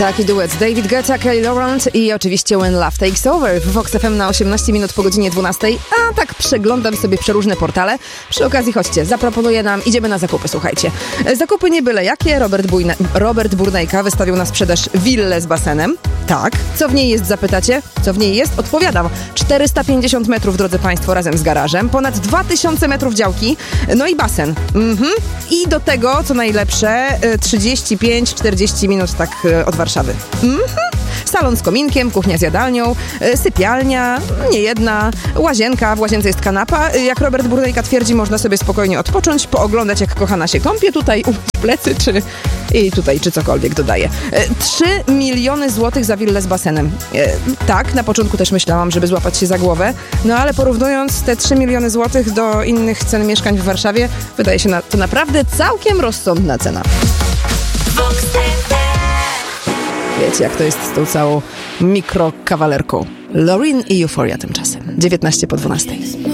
Taki duet David Guetta, Kelly Laurent i oczywiście When Love Takes Over w Vox FM na 18 minut po godzinie 12. A tak przeglądam sobie przeróżne portale. Przy okazji chodźcie, zaproponuję nam, idziemy na zakupy, słuchajcie. Zakupy nie byle jakie. Robert Burnejka wystawił na sprzedaż willę z basenem. Tak. Co w niej jest, zapytacie? Co w niej jest? Odpowiadam. 450 metrów, drodzy państwo, razem z garażem. Ponad 2000 metrów działki. No i basen. I do tego, co najlepsze, 35-40 minut tak od Warszawy. Salon z kominkiem, kuchnia z jadalnią, sypialnia, nie jedna, łazienka, w łazience jest kanapa. Jak Robert Burnejka twierdzi, można sobie spokojnie odpocząć, pooglądać, jak kochana się kąpie, tutaj umyć plecy, czy cokolwiek dodaje. 3 miliony złotych za willę z basenem. Tak, na początku też myślałam, żeby złapać się za głowę, no ale porównując te 3 miliony złotych do innych cen mieszkań w Warszawie, wydaje się to naprawdę całkiem rozsądna cena. Wiecie, jak to jest z tą całą mikrokawalerką. Loreen i Euphoria tymczasem. 19 po 12.